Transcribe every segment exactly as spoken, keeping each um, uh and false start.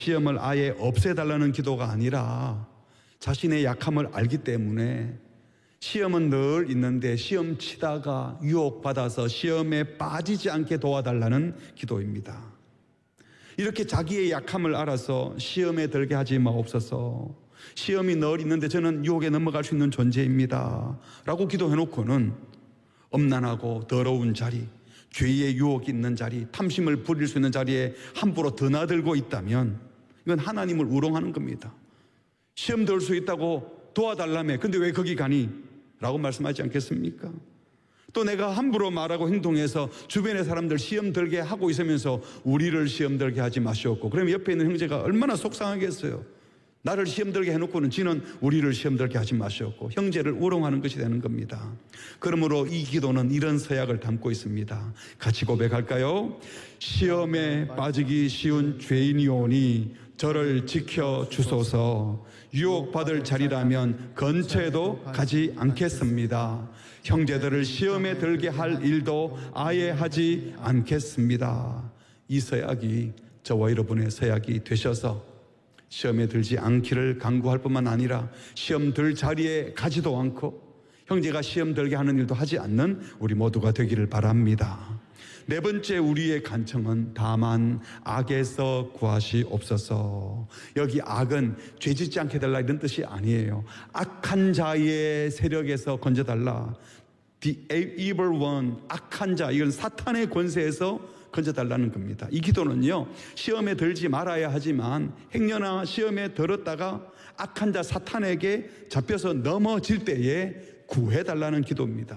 시험을 아예 없애달라는 기도가 아니라 자신의 약함을 알기 때문에 시험은 늘 있는데 시험 치다가 유혹받아서 시험에 빠지지 않게 도와달라는 기도입니다. 이렇게 자기의 약함을 알아서 시험에 들게 하지 마옵소서. 시험이 늘 있는데 저는 유혹에 넘어갈 수 있는 존재입니다 라고 기도해놓고는 엄난하고 더러운 자리, 죄의 유혹이 있는 자리, 탐심을 부릴 수 있는 자리에 함부로 드나들고 있다면 이건 하나님을 우롱하는 겁니다. 시험 들 수 있다고 도와달라며 근데 왜 거기 가니? 라고 말씀하지 않겠습니까? 또 내가 함부로 말하고 행동해서 주변의 사람들 시험 들게 하고 있으면서 우리를 시험 들게 하지 마시옵고, 그러면 옆에 있는 형제가 얼마나 속상하겠어요. 나를 시험 들게 해놓고는 지는 우리를 시험 들게 하지 마시옵고, 형제를 우롱하는 것이 되는 겁니다. 그러므로 이 기도는 이런 서약을 담고 있습니다. 같이 고백할까요? 시험에 빠지기 쉬운 죄인이오니 저를 지켜 주소서. 유혹받을 자리라면 근처에도 가지 않겠습니다. 형제들을 시험에 들게 할 일도 아예 하지 않겠습니다. 이 서약이 저와 여러분의 서약이 되셔서 시험에 들지 않기를 간구할 뿐만 아니라 시험 들 자리에 가지도 않고 형제가 시험 들게 하는 일도 하지 않는 우리 모두가 되기를 바랍니다. 네 번째 우리의 간청은 다만 악에서 구하시옵소서. 여기 악은 죄짓지 않게 달라 이런 뜻이 아니에요. 악한 자의 세력에서 건져달라. The evil one, 악한 자, 이건 사탄의 권세에서 건져달라는 겁니다. 이 기도는요, 시험에 들지 말아야 하지만 행여나 시험에 들었다가 악한 자 사탄에게 잡혀서 넘어질 때에 구해달라는 기도입니다.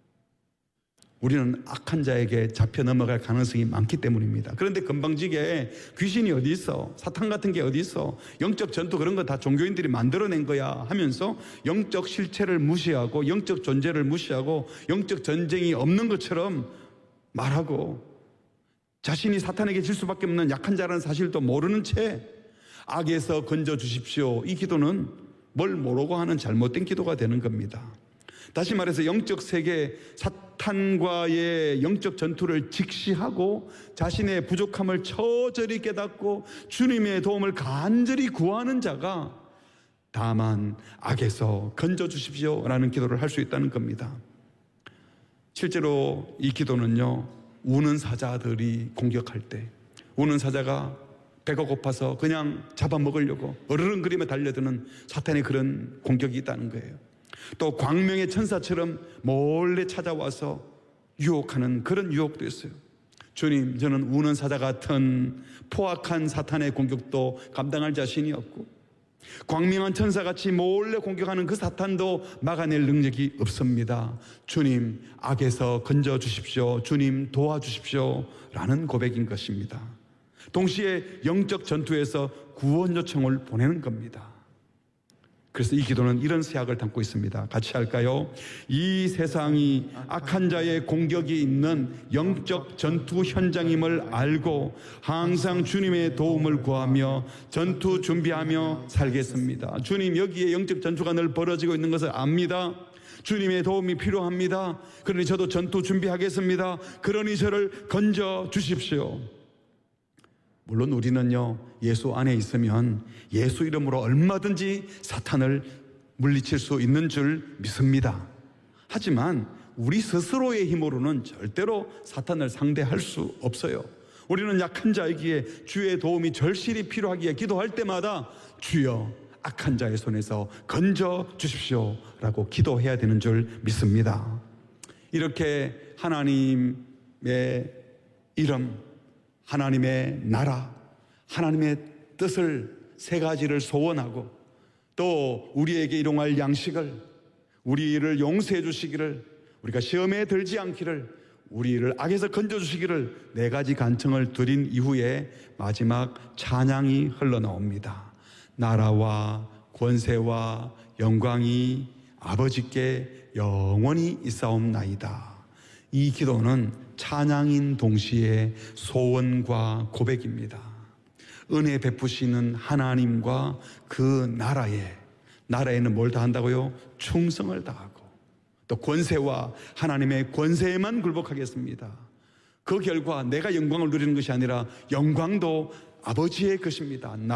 우리는 악한 자에게 잡혀 넘어갈 가능성이 많기 때문입니다. 그런데 건방지게 귀신이 어디 있어? 사탄 같은 게 어디 있어? 영적 전투 그런 거 다 종교인들이 만들어낸 거야 하면서 영적 실체를 무시하고 영적 존재를 무시하고 영적 전쟁이 없는 것처럼 말하고 자신이 사탄에게 질 수밖에 없는 약한 자라는 사실도 모르는 채 악에서 건져주십시오. 이 기도는 뭘 모르고 하는 잘못된 기도가 되는 겁니다. 다시 말해서 영적 세계 사탄과의 영적 전투를 직시하고 자신의 부족함을 처절히 깨닫고 주님의 도움을 간절히 구하는 자가 다만 악에서 건져주십시오 라는 기도를 할 수 있다는 겁니다. 실제로 이 기도는요, 우는 사자들이 공격할 때 우는 사자가 배가 고파서 그냥 잡아먹으려고 어르렁거리며 달려드는 사탄의 그런 공격이 있다는 거예요. 또 광명의 천사처럼 몰래 찾아와서 유혹하는 그런 유혹도 있어요. 주님, 저는 우는 사자 같은 포악한 사탄의 공격도 감당할 자신이 없고 광명한 천사같이 몰래 공격하는 그 사탄도 막아낼 능력이 없습니다. 주님, 악에서 건져주십시오. 주님, 도와주십시오 라는 고백인 것입니다. 동시에 영적 전투에서 구원 요청을 보내는 겁니다. 그래서 이 기도는 이런 서약을 담고 있습니다. 같이 할까요? 이 세상이 악한 자의 공격이 있는 영적 전투 현장임을 알고 항상 주님의 도움을 구하며 전투 준비하며 살겠습니다. 주님, 여기에 영적 전투가 늘 벌어지고 있는 것을 압니다. 주님의 도움이 필요합니다. 그러니 저도 전투 준비하겠습니다. 그러니 저를 건져 주십시오. 물론 우리는요, 예수 안에 있으면 예수 이름으로 얼마든지 사탄을 물리칠 수 있는 줄 믿습니다. 하지만 우리 스스로의 힘으로는 절대로 사탄을 상대할 수 없어요. 우리는 약한 자이기에 주의 도움이 절실히 필요하기에 기도할 때마다 주여 악한 자의 손에서 건져 주십시오 라고 기도해야 되는 줄 믿습니다. 이렇게 하나님의 이름, 하나님의 나라, 하나님의 뜻을 세 가지를 소원하고 또 우리에게 일용할 양식을, 우리를 용서해 주시기를, 우리가 시험에 들지 않기를, 우리를 악에서 건져주시기를 네 가지 간청을 드린 이후에 마지막 찬양이 흘러나옵니다. 나라와 권세와 영광이 아버지께 영원히 있사옵나이다. 이 기도는 찬양인 동시에 소원과 고백입니다. 은혜 베푸시는 하나님과 그 나라에, 나라에는 뭘 다한다고요? 충성을 다하고 또 권세와 하나님의 권세에만 굴복하겠습니다. 그 결과 내가 영광을 누리는 것이 아니라 영광도 아버지의 것입니다.